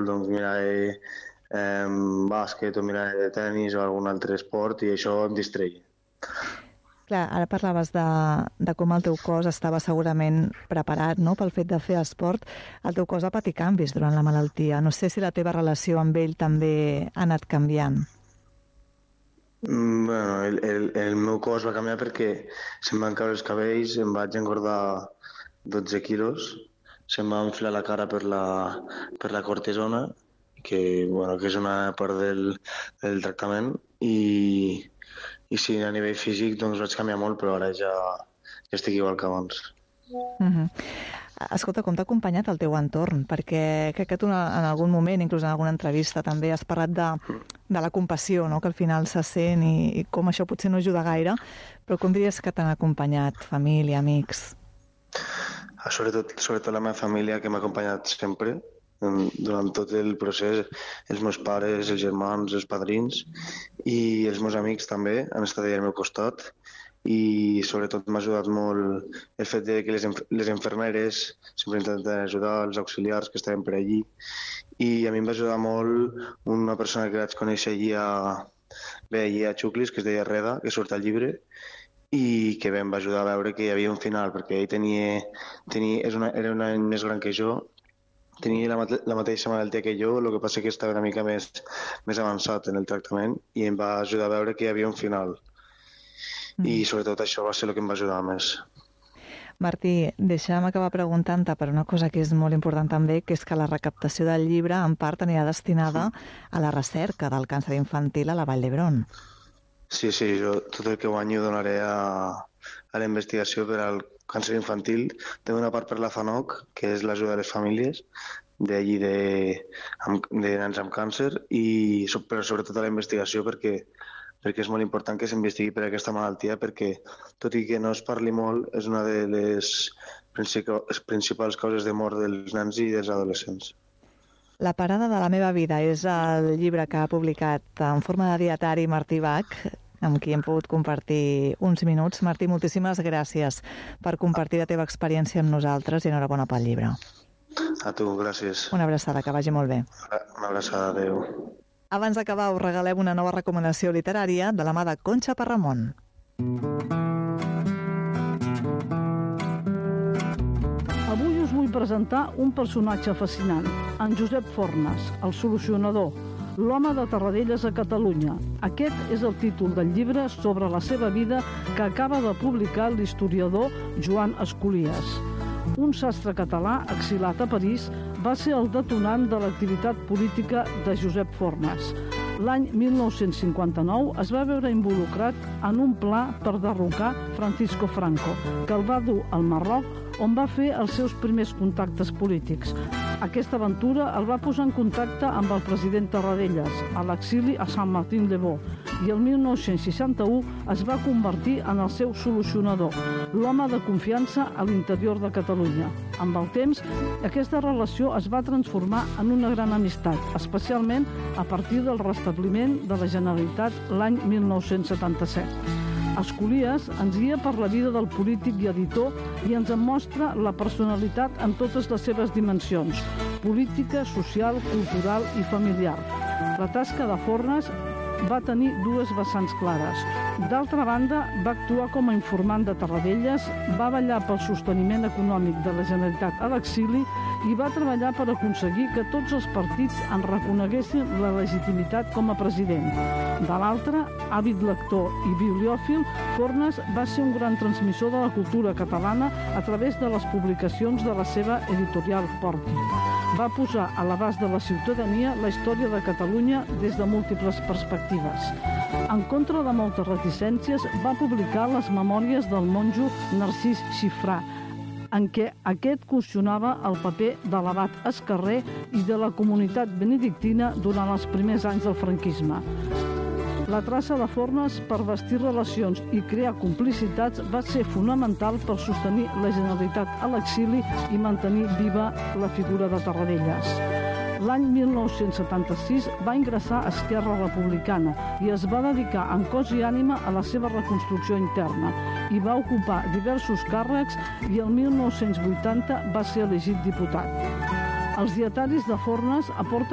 molt doncs, mirava bàsquet o mirava tennis o algun altre esport i això em distreia. Clar, ara parlaves de com el teu cos estava segurament preparat, no?, pel fet de fer esport. El teu cos va patir canvis durant la malaltia. No sé si la teva relació amb ell també ha anat canviant. Bueno, el meu cos va canviar perquè se'm van caure els cabells, em vaig engordar 12 quilos, se'm va enfilar la cara per la cortisona, que és una part del tractament, i sí, a nivell físic doncs vaig canviar molt, però ara ja estic igual que abans. Escolta, com t'ha acompanyat el teu entorn? Perquè crec que tu en algun moment, inclús en alguna entrevista, també has parlat de la compassió, no?, que al final se sent i com això potser no ajuda gaire, però com diries que t'han acompanyat? Família, amics? Sobretot la meva família, que m'ha acompanyat sempre, durant tot el procés, els meus pares, els germans, els padrins, i els meus amics també han estat allà al meu costat, i sobretot m'ha ajudat molt el fet de que les infermeres sempre intenten ajudar, els auxiliars que estaven per allí, i a mi em va ajudar molt una persona que vaig conèixer allà a Xuclis, que es deia Reda, que surt al llibre, i que em va ajudar a veure que hi havia un final, perquè ell era un any més gran que jo, tenia la mateixa malaltia que jo, el que passa que estava una mica més avançat en el tractament, i em va ajudar a veure que hi havia un final. I sobretot això va ser el que em va ajudar més. Martí, deixa'm acabar preguntant-te per una cosa que és molt important també, que és que la recaptació del llibre en part anirà destinada a la recerca del càncer infantil a la Vall d'Hebron. Sí, jo tot el que guanyo donaré a la investigació per al càncer infantil. Té una part per la FANOC, que és l'ajuda a les famílies d'allí de nens amb càncer, però sobretot a la investigació perquè és molt important que s'investigui per aquesta malaltia, perquè tot i que no es parli molt, és una de les principals causes de mort dels nens i dels adolescents. La parada de la meva vida és el llibre que ha publicat en forma de dietari Martí Bach, amb qui hem pogut compartir uns minuts. Martí, moltíssimes gràcies per compartir la teva experiència amb nosaltres i enhorabona pel llibre. A tu, gràcies. Una abraçada, que vagi molt bé. Una abraçada, adeu. Abans d'acabar, us regalem una nova recomanació literària de la mà de Conxa Parramon. Avui us vull presentar un personatge fascinant, en Josep Fornes, el solucionador, l'home de Tarradellas a Catalunya. Aquest és el títol del llibre sobre la seva vida que acaba de publicar l'historiador Joan Escolies. Un sastre català exilat a París va ser el detonant de l'activitat política de Josep Fornes. L'any 1959 es va veure involucrat en un pla per derrocar Francisco Franco, que el va dur al Marroc, on va fer els seus primers contactes polítics. Aquesta aventura el va posar en contacte amb el president Tarradellas, a l'exili a Saint-Martin-le-Beau, i el 1961 es va convertir en el seu solucionador, l'home de confiança a l'interior de Catalunya. Amb el temps, aquesta relació es va transformar en una gran amistat, especialment a partir del restabliment de la Generalitat l'any 1977. Escolies ens guia per la vida del polític i editor i ens en mostra la personalitat en totes les seves dimensions, política, social, cultural i familiar. La tasca de Fornes va tenir dues vessants clares. D'altra banda, va actuar com a informant de Tarradellas, va vetllar pel sosteniment econòmic de la Generalitat a l'exili i va treballar per aconseguir que tots els partits en reconeguessin la legitimitat com a president. De l'altra, àvid lector i bibliòfil, Fornes va ser un gran transmissor de la cultura catalana a través de les publicacions de la seva editorial Porti. Va posar a l'abast de la ciutadania la història de Catalunya des de múltiples perspectives. En contra de moltes reticències, va publicar les memòries del monjo Narcís Xifrà, en què aquest qüestionava el paper de l'abat Escarrer i de la comunitat benedictina durant els primers anys del franquisme. La traça de Fornes per bastir relacions i crear complicitats va ser fonamental per sostenir la Generalitat a l'exili i mantenir viva la figura de Tarradellas. L'any 1976 va ingressar a Esquerra Republicana i es va dedicar en cos i ànima a la seva reconstrucció interna i va ocupar diversos càrrecs i el 1980 va ser elegit diputat. Els dietaris de Fornes aporten